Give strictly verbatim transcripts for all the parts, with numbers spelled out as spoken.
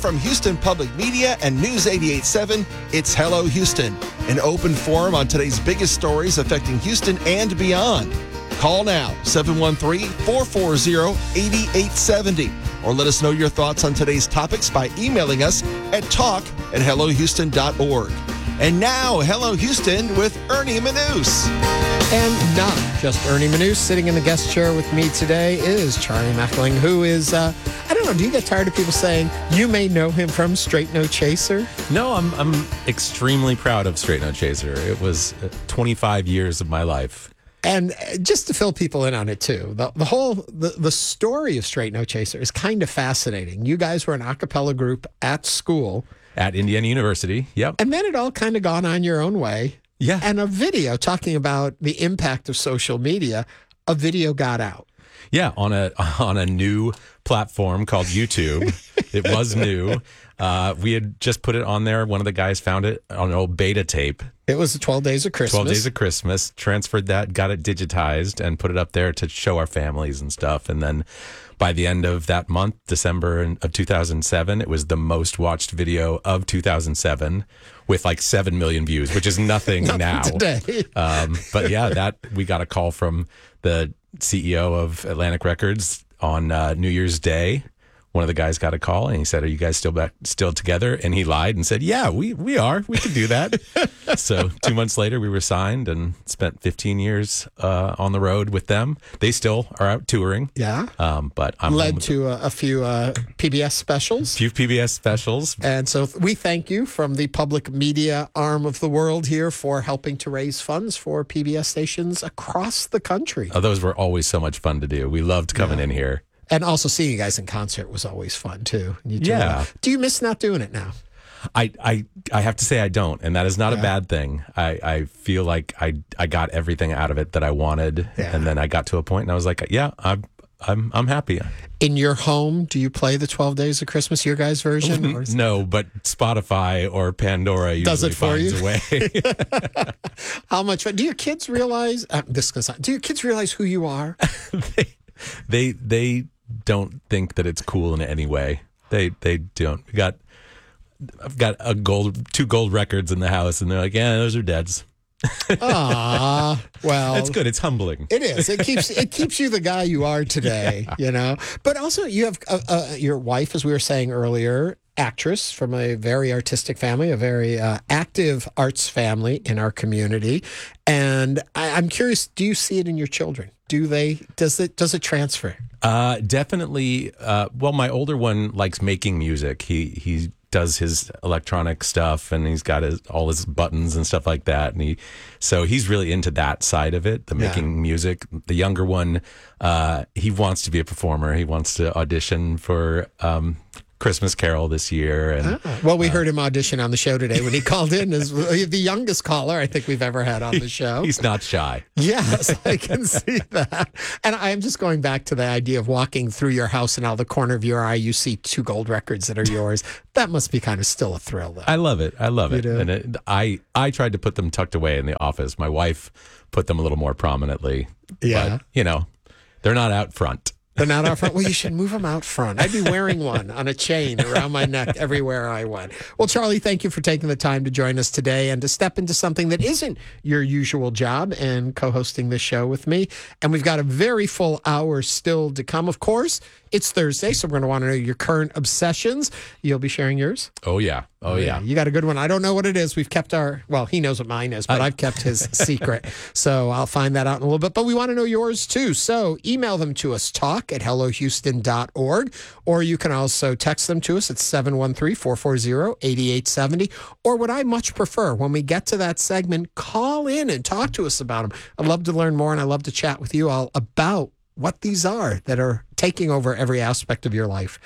from Houston Public Media and News eighty-eight point seven, it's Hello Houston, an open forum on today's biggest stories affecting Houston and beyond. Call now, seven one three, four four zero, eight eight seven zero, or let us know your thoughts on today's topics by emailing us at talk at hello houston dot org. And now, Hello Houston with Ernie Manous. And not just Ernie Manous. Sitting in the guest chair with me today is Charlie Mackling, who is, uh, I don't know, do you get tired of people saying you may know him from Straight No Chaser? No, I'm I'm extremely proud of Straight No Chaser. It was twenty-five years of my life. And just to fill people in on it, too, the, the whole, the, the story of Straight No Chaser is kind of fascinating. You guys were an a cappella group at school. At Indiana University, yep. And then it all kind of gone on your own way. Yeah. And a video talking about the impact of social media, a video got out. Yeah, on a on a new platform called YouTube. It was new. Uh, we had just put it on there. One of the guys found it on an old beta tape. It was twelve Days of Christmas. twelve Days of Christmas. Transferred that, got it digitized, and put it up there to show our families and stuff. And then by the end of that month, December of two thousand seven, it was the most watched video of two thousand seven with like seven million views, which is nothing, nothing now. Today. um, but yeah, that we got a call from the C E O of Atlantic Records on uh, New Year's Day. One of the guys got a call and he said, "Are you guys still back, still together?" And he lied and said, "Yeah, we we are. We can do that." So two months later, we were signed and spent fifteen years uh, on the road with them. They still are out touring. Yeah. Um, but I'm led to a, a few uh, P B S specials. A few P B S specials. And so we thank you from the public media arm of the world here for helping to raise funds for P B S stations across the country. Oh, those were always so much fun to do. We loved coming yeah. in here. And also seeing you guys in concert was always fun, too. You do, yeah. Uh, do you miss not doing it now? I, I, I have to say I don't, and that is not yeah. a bad thing. I, I feel like I, I got everything out of it that I wanted, yeah. and then I got to a point and I was like, yeah, I'm I'm I'm happy. In your home, do you play the twelve Days of Christmas, your guys' version? Or is no, but Spotify or Pandora usually does it for finds you? a way. How much fun? Do your kids realize, uh, this goes on, do your kids realize who you are? they, they, they don't think that it's cool in any way. They they don't. We got I've got a gold two gold records in the house, and they're like, yeah, those are Dad's. Ah, well, it's good. It's humbling. It is. It keeps it keeps you the guy you are today. Yeah. You know, but also you have uh, uh, your wife, as we were saying earlier, actress from a very artistic family, a very uh, active arts family in our community. And I, I'm curious, do you see it in your children? Do they? Does it? Does it transfer? Uh, definitely. Uh, well, my older one likes making music. He he does his electronic stuff, and he's got his, all his buttons and stuff like that. And he, so he's really into that side of it, the making yeah. music. The younger one, uh, he wants to be a performer. He wants to audition for Um, Christmas Carol this year. And ah, well, we uh, heard him audition on the show today when he called in as the youngest caller I think we've ever had on the show. He's not shy. Yes, I can see that. And I'm just going back to the idea of walking through your house and out of the corner of your eye you see two gold records that are yours. That must be kind of still a thrill, though. I love it. I love you it. Do? And it, I, I tried to put them tucked away in the office. My wife put them a little more prominently. Yeah. But, you know, they're not out front. They're not out front. Well, you should move them out front. I'd be wearing one on a chain around my neck everywhere I went. Well, Charlie, thank you for taking the time to join us today and to step into something that isn't your usual job and co-hosting this show with me. And we've got a very full hour still to come. Of course, it's Thursday, so we're going to want to know your current obsessions. You'll be sharing yours? Oh, yeah. Oh, yeah. You got a good one. I don't know what it is. We've kept our, well, he knows what mine is, but I, I've kept his secret. So I'll find that out in a little bit. But we want to know yours, too. So email them to us, talk at hello houston dot org, or you can also text them to us at seven one three, four four zero, eight eight seven zero. Or what I much prefer, when we get to that segment, call in and talk to us about them. I'd love to learn more, and I'd love to chat with you all about what these are that are taking over every aspect of your life.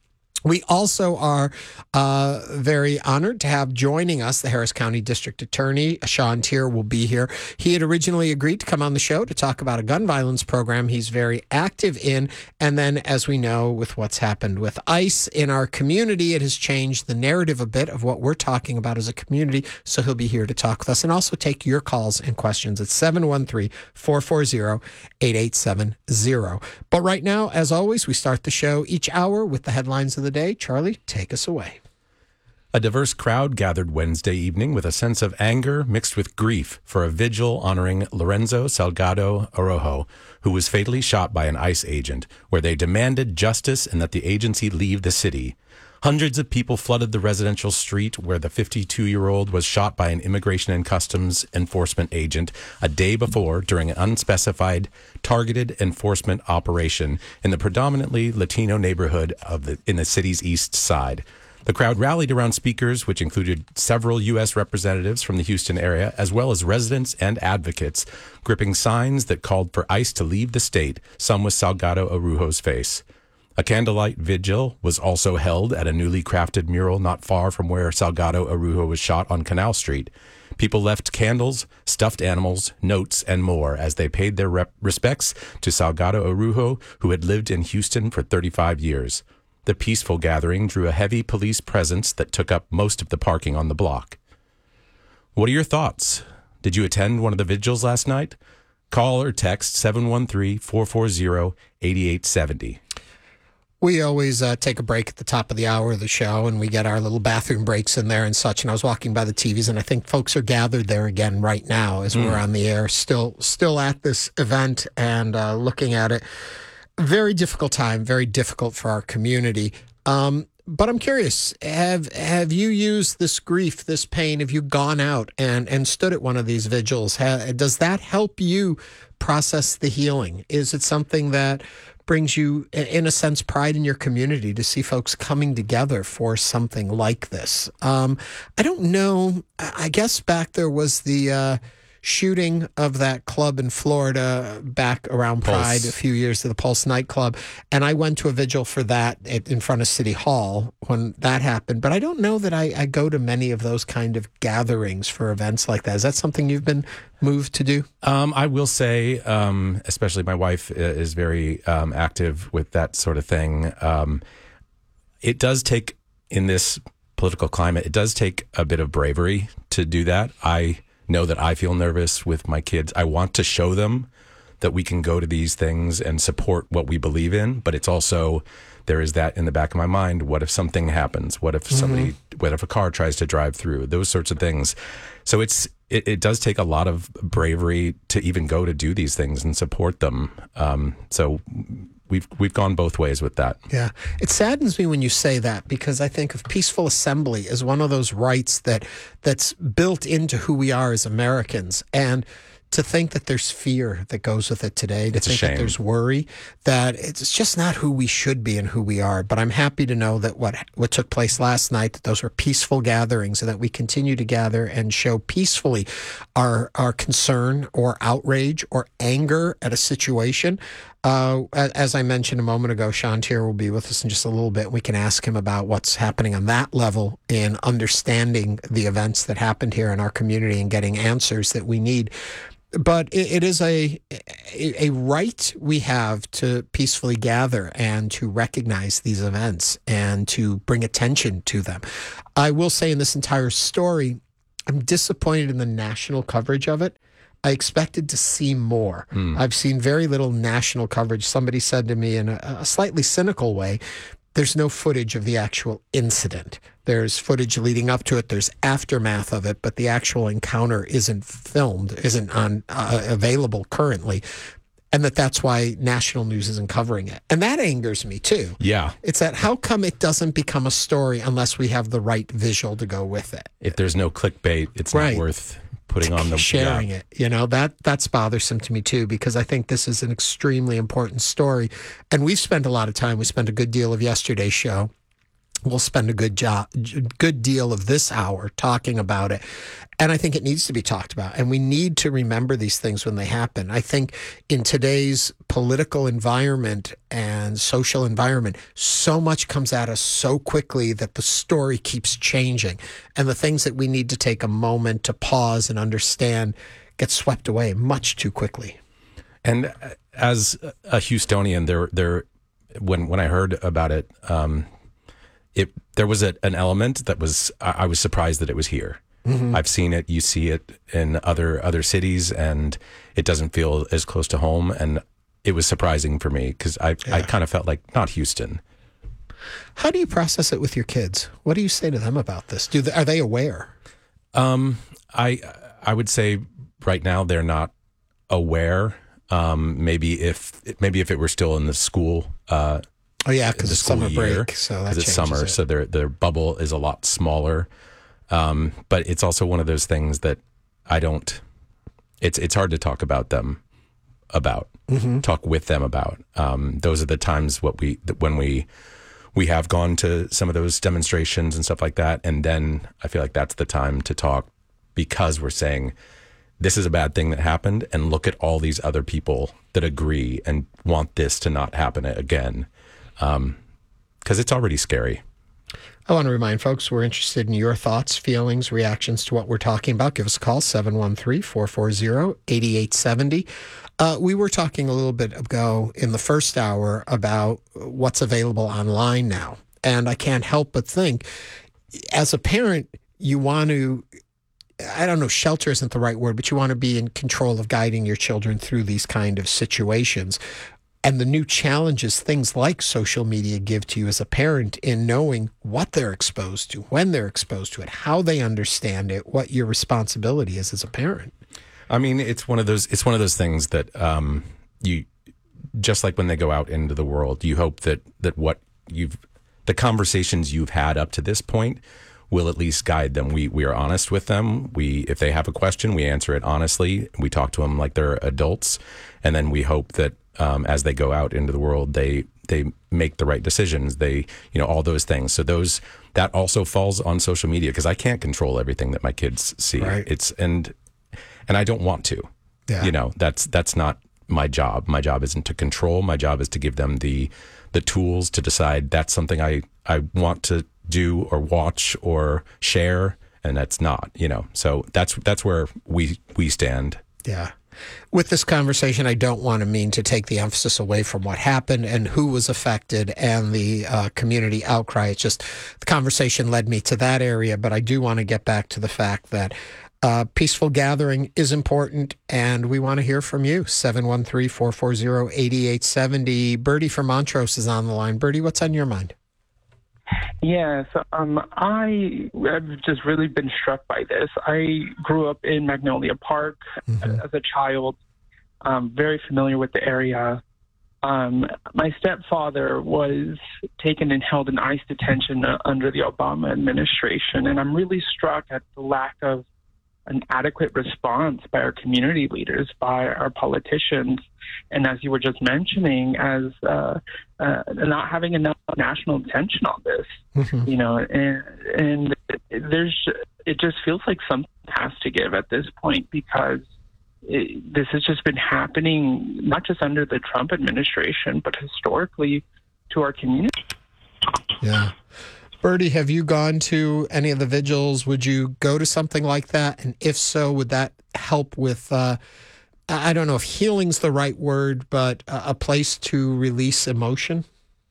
We also are uh, very honored to have joining us the Harris County District Attorney. Sean Tier will be here. He had originally agreed to come on the show to talk about a gun violence program he's very active in. And then, as we know, with what's happened with ICE in our community, it has changed the narrative a bit of what we're talking about as a community. So he'll be here to talk with us and also take your calls and questions at seven one three, four four zero, eight eight seven zero. But right now, as always, we start the show each hour with the headlines of the day. day. Charlie, take us away. A diverse crowd gathered Wednesday evening with a sense of anger mixed with grief for a vigil honoring Lorenzo Salgado Araujo, who was fatally shot by an ICE agent, where they demanded justice and that the agency leave the city. Hundreds of people flooded the residential street where the fifty-two-year-old was shot by an Immigration and Customs Enforcement agent a day before during an unspecified targeted enforcement operation in the predominantly Latino neighborhood of the in the city's east side. The crowd rallied around speakers, which included several U S representatives from the Houston area, as well as residents and advocates, gripping signs that called for ICE to leave the state, some with Salgado Araujo's face. A candlelight vigil was also held at a newly crafted mural not far from where Salgado Araujo was shot on Canal Street. People left candles, stuffed animals, notes, and more as they paid their rep- respects to Salgado Araujo, who had lived in Houston for thirty-five years. The peaceful gathering drew a heavy police presence that took up most of the parking on the block. What are your thoughts? Did you attend one of the vigils last night? Call or text seven one three, four four zero, eight eight seven zero. We always uh, take a break at the top of the hour of the show, and we get our little bathroom breaks in there and such. And I was walking by the T Vs, and I think folks are gathered there again right now as mm. we're on the air, still still at this event and uh, looking at it. Very difficult time, very difficult for our community. Um, but I'm curious, have have you used this grief, this pain? Have you gone out and, and stood at one of these vigils? Ha, does that help you process the healing? Is it something that brings you, in a sense, pride in your community to see folks coming together for something like this? Um, I don't know. I guess back there was the uh, shooting of that club in Florida back around Pride, Pulse. A few years to the Pulse nightclub. And I went to a vigil for that in front of City Hall when that happened. But I don't know that I, I go to many of those kind of gatherings for events like that. Is that something you've been moved to do? Um, I will say, um, especially my wife is very um, active with that sort of thing. Um, it does take, in this political climate, it does take a bit of bravery to do that. I know that I feel nervous with my kids. I want to show them that we can go to these things and support what we believe in, but it's also, there is that in the back of my mind. What if something happens? What if somebody, mm-hmm. what if a car tries to drive through? Those sorts of things. So it's, it, it does take a lot of bravery to even go to do these things and support them. Um, so we've we've gone both ways with that. Yeah. It saddens me when you say that, because I think of peaceful assembly as one of those rights that that's built into who we are as Americans. And to think that there's fear that goes with it today, to it's think a shame. that there's worry, that it's just not who we should be and who we are. But I'm happy to know that what what took place last night, that those were peaceful gatherings, and that we continue to gather and show peacefully our our concern or outrage or anger at a situation. Uh, as I mentioned a moment ago, Sean Tier will be with us in just a little bit. We can ask him about what's happening on that level in understanding the events that happened here in our community and getting answers that we need. But it, it is a, a a right we have to peacefully gather and to recognize these events and to bring attention to them. I will say in this entire story, I'm disappointed in the national coverage of it. I expected to see more. Mm. I've seen very little national coverage. Somebody said to me in a, a slightly cynical way, there's no footage of the actual incident. There's footage leading up to it. There's aftermath of it, but the actual encounter isn't filmed, isn't on uh, available currently. And that that's why national news isn't covering it. And that angers me too. Yeah. It's that how come it doesn't become a story unless we have the right visual to go with it? If there's no clickbait, it's right. not worth putting on the sharing yeah. it. You know, that that's bothersome to me too, because I think this is an extremely important story. And we've spent a lot of time. We spent a good deal of yesterday's show. We'll spend a good job, good deal of this hour talking about it. And I think it needs to be talked about. And we need to remember these things when they happen. I think in today's political environment and social environment, so much comes at us so quickly that the story keeps changing. And the things that we need to take a moment to pause and understand get swept away much too quickly. And as a Houstonian, there, there, when when I heard about it, um, it there was a, an element that was I, I was surprised that it was here. Mm-hmm. I've seen it. You see it in other other cities, and it doesn't feel as close to home. And it was surprising for me because I yeah. I kind of felt like not Houston. How do you process it with your kids? What do you say to them about this? Do they, are they aware? Um, I I would say right now they're not aware. Um, maybe if maybe if it were still in the school. Uh, oh yeah, because it's summer year, break, so that it's changes summer, it. so their their bubble is a lot smaller. Um, but it's also one of those things that I don't. It's it's hard to talk about them about mm-hmm. talk with them about. Um, those are the times what we when we. We have gone to some of those demonstrations and stuff like that. And then I feel like that's the time to talk, because we're saying this is a bad thing that happened, and look at all these other people that agree and want this to not happen again. Um, 'cause it's already scary. I want to remind folks we're interested in your thoughts, feelings, reactions to what we're talking about. Give us a call, seven one three, four four zero, eight eight seven zero. Uh, we were talking a little bit ago in the first hour about what's available online now. And I can't help but think, as a parent, you want to, I don't know, shelter isn't the right word, but you want to be in control of guiding your children through these kind of situations. And the new challenges things like social media give to you as a parent in knowing what they're exposed to, when they're exposed to it, how they understand it, what your responsibility is as a parent. I mean, it's one of those, it's one of those things that um, you, just like when they go out into the world, you hope that, that what you've, the conversations you've had up to this point will at least guide them. We, we are honest with them. We, if they have a question, we answer it honestly. We talk to them like they're adults. And then we hope that um, as they go out into the world, they, they make the right decisions. They, you know, all those things. So those, that also falls on social media, because I can't control everything that my kids see. Right. It's, and, And I don't want to, yeah. you know, that's, that's not my job. My job isn't to control. My job is to give them the, the tools to decide that's something I, I want to do or watch or share. And that's not, you know, so that's, that's where we, we stand. Yeah. With this conversation, I don't want to mean to take the emphasis away from what happened and who was affected and the uh, community outcry. It's just the conversation led me to that area, but I do want to get back to the fact that Uh, peaceful gathering is important, and we want to hear from you. seven one three, four four zero, eight eight seven zero. Bertie from Montrose is on the line. Bertie, what's on your mind? Yeah, so um, I have just really been struck by this. I grew up in Magnolia Park mm-hmm. as a child, um, very familiar with the area. Um, my stepfather was taken and held in ICE detention uh, under the Obama administration, and I'm really struck at the lack of an adequate response by our community leaders, by our politicians, and as you were just mentioning, as uh, uh, not having enough national attention on this. Mm-hmm. You know, and, and there's it just feels like something has to give at this point, because it, this has just been happening not just under the Trump administration, but historically to our community. Yeah. Bertie, have you gone to any of the vigils? Would you go to something like that? And if so, would that help with, uh, I don't know if healing's the right word, but a, a place to release emotion?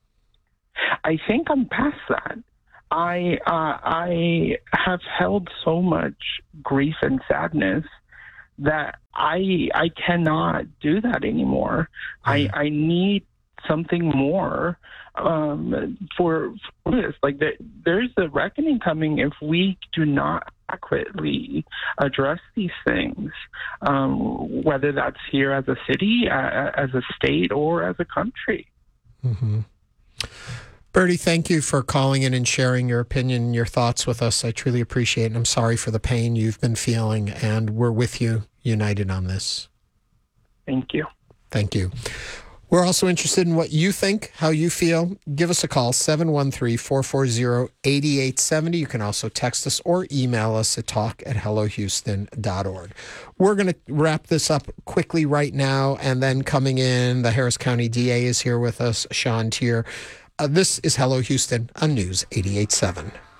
I think I'm past that. I uh, I have held so much grief and sadness that I I cannot do that anymore. Mm. I I need something more um, for, for this. Like there, there's a reckoning coming if we do not adequately address these things, um, whether that's here as a city, uh, as a state, or as a country. Mm-hmm. Bertie, thank you for calling in and sharing your opinion and your thoughts with us. I truly appreciate it. And I'm sorry for the pain you've been feeling, and we're with you, united on this. Thank you. Thank you. We're also interested in what you think, how you feel. Give us a call, seven one three, four four zero, eight eight seven zero. You can also text us or email us at talk at hello houston dot org. We're going to wrap this up quickly right now, and then coming in, the Harris County D A is here with us, Sean Tier. Uh, this is Hello Houston on News eighty-eight point seven.